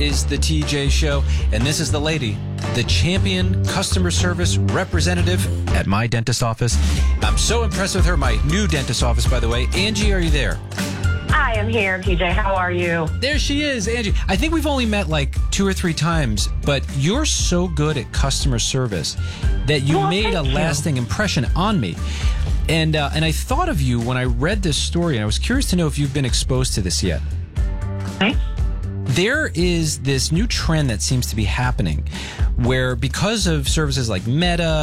is the TJ Show, and this is the lady, the champion customer service representative at my dentist office. I'm so impressed with her, my new dentist office, by the way. Angie, are you there? I am here, TJ. How are you? There she is, Angie. I think we've only met like 2 or 3 times, but you're so good at customer service that you made a lasting impression on me. And I thought of you when I read this story, and I was curious to know if you've been exposed to this yet. Okay. There is this new trend that seems to be happening where, because of services like Meta